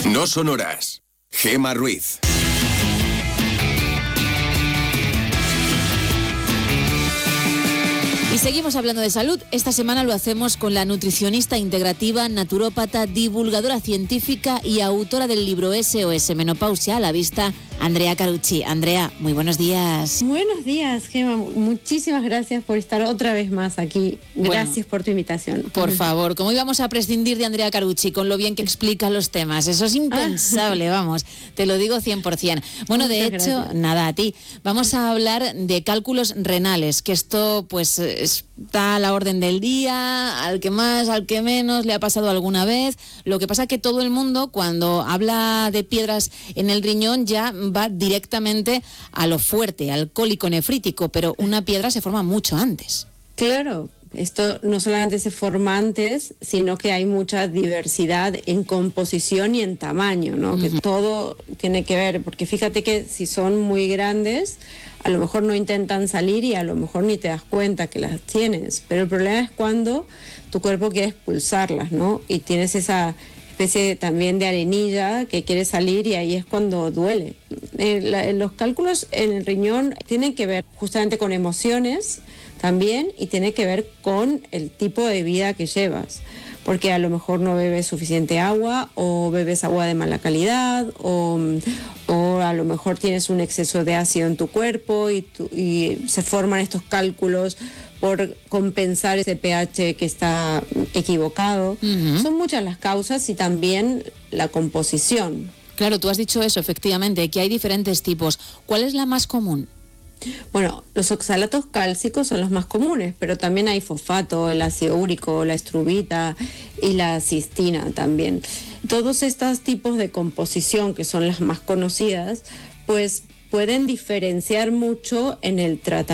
No son horas. Gema Ruiz. Y seguimos hablando de salud. Esta semana lo hacemos con la nutricionista integrativa, naturópata, divulgadora científica y autora del libro SOS Menopausia a la Vista, Andrea Carucci. Andrea, muy buenos días. Buenos días, Gema. Muchísimas gracias por estar otra vez más aquí. Gracias por tu invitación. Por favor, ¿cómo íbamos a prescindir de Andrea Carucci con lo bien que explica los temas? Eso es impensable, vamos, te lo digo 100%. Bueno, de hecho, gracias. Nada, a ti. Vamos a hablar de cálculos renales, que esto pues está a la orden del día, al que más, al que menos, le ha pasado alguna vez. Lo que pasa es que todo el mundo, cuando habla de piedras en el riñón, ya va directamente a lo fuerte, al cólico nefrítico, pero una piedra se forma mucho antes. Claro, esto no solamente se forma antes, sino que hay mucha diversidad en composición y en tamaño, ¿no? Que todo tiene que ver, porque fíjate que si son muy grandes, a lo mejor no intentan salir y a lo mejor ni te das cuenta que las tienes, pero el problema es cuando tu cuerpo quiere expulsarlas, ¿no? Y tienes esa especie también de arenilla que quiere salir y ahí es cuando duele. Los cálculos en el riñón tienen que ver justamente con emociones también y tiene que ver con el tipo de vida que llevas, porque a lo mejor no bebes suficiente agua o bebes agua de mala calidad o a lo mejor tienes un exceso de ácido en tu cuerpo y se forman estos cálculos por compensar ese pH que está equivocado. Son muchas las causas y también la composición. Claro, tú has dicho eso, efectivamente, que hay diferentes tipos. ¿Cuál es la más común? Bueno, los oxalatos cálcicos son los más comunes, pero también hay fosfato, el ácido úrico, la estrubita y la cistina también. Todos estos tipos de composición, que son las más conocidas, pues pueden diferenciar mucho en el tratamiento.